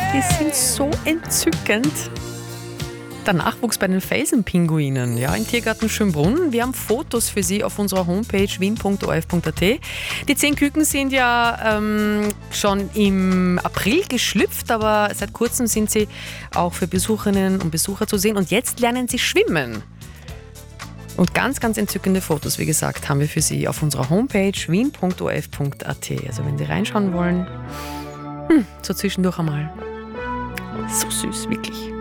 Die sind so entzückend. Der Nachwuchs bei den Felsenpinguinen, ja, im Tiergarten Schönbrunn. Wir haben Fotos für Sie auf unserer Homepage wien.orf.at. Die 10 Küken sind ja schon im April geschlüpft, aber seit kurzem sind sie auch für Besucherinnen und Besucher zu sehen. Und jetzt lernen sie schwimmen. Und ganz, ganz entzückende Fotos, wie gesagt, haben wir für Sie auf unserer Homepage wien.orf.at. Also wenn Sie reinschauen wollen, so zwischendurch einmal. So süß, wirklich.